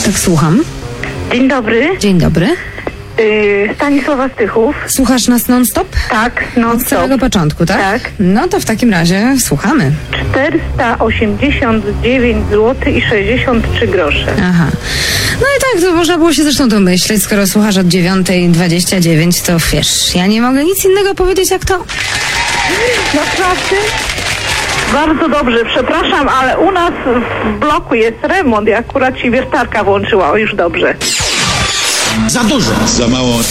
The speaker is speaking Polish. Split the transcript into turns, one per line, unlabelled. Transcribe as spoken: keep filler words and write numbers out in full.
Tak, słucham.
Dzień dobry.
Dzień dobry.
Yy, Stanisława Stychów.
Słuchasz nas non-stop?
Tak, no
Od samego początku, tak?
Tak.
No to w takim razie słuchamy.
czterysta osiemdziesiąt dziewięć złotych i sześćdziesiąt trzy grosze.
Aha. No i tak, to można było się zresztą domyśleć, skoro słuchasz od dziewiątej dwadzieścia dziewięć, to wiesz, ja nie mogę nic innego powiedzieć jak to.
Naprawdę? Bardzo dobrze, przepraszam, ale u nas w bloku jest remont i akurat ci wiertarka włączyła, o, już dobrze.
Za dużo. Za mało.